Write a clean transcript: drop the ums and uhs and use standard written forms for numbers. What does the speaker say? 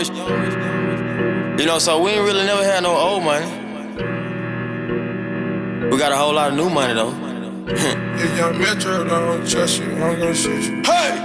You know, so we ain't really never had no old money. We got a whole lot of new money though. If Young Metro don't trust you, I'm gonna shoot you. Hey!